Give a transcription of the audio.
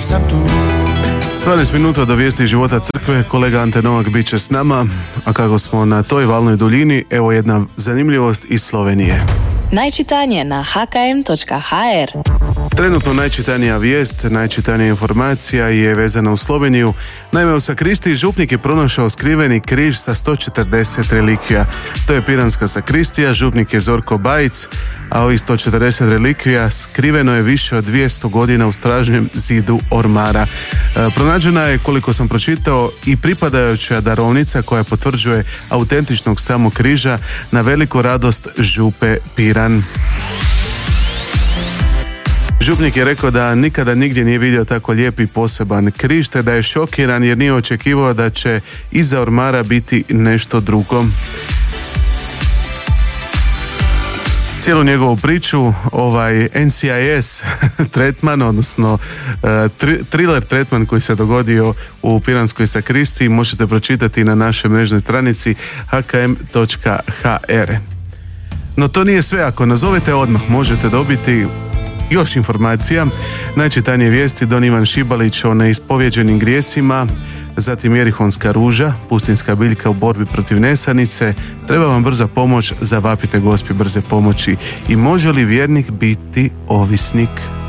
nisam tu. 12 minuta do vijesti života crkve, kolega Ante Novak bit će s nama, a kako smo na toj valnoj duljini, evo jedna zanimljivost iz Slovenije. Najčitanije na hkm.hr. Trenutno najčitanija vijest, najčitanija informacija je vezana u Sloveniju. Naime, u sakristiji župnik je pronašao skriveni križ sa 140 relikvija. To je piranska sakristija, župnik je Zorko Bajic, a ovih 140 relikvija skriveno je više od 200 godina u stražnjem zidu ormara. Pronađena je, koliko sam pročitao, i pripadajuća darovnica koja potvrđuje autentičnog samog križa na veliku radost župe Piran. Župnik je rekao da nikada nigdje nije vidio tako lijep i poseban križ, te da je šokiran jer nije očekivao da će iza ormara biti nešto drugo. Cijelu njegovu priču, ovaj NCIS tretman, odnosno thriller tretman koji se dogodio u piranskoj sakristiji, možete pročitati na našoj mrežnoj stranici hkm.hr. No to nije sve, ako nazovete odmah možete dobiti još informacija. Najčitanije vijesti: Don Ivan Šibalić o neispovjeđenim grijesima, zatim Jerihonska ruža, pustinska biljka u borbi protiv nesanice, treba vam brza pomoć, zavapite Gospi brze pomoći, i može li vjernik biti ovisnik?